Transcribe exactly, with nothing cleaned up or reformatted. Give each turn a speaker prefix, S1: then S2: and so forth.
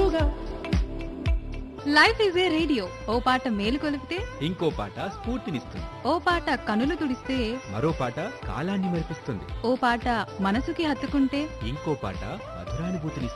S1: తోడుగా.
S2: Life is a radio, ఓ పాట మేలు కొలిపితే
S3: ఇంకో పాట స్ఫూర్తినిస్తుంది.
S2: ఓ పాట కనులు తుడిస్తే
S3: మరో పాట కాలాన్ని మరిపిస్తుంది.
S2: ఓ పాట మనసుకి హత్తుకుంటే
S3: ఇంకో పాట మధురానుభూతినిస్తుంది.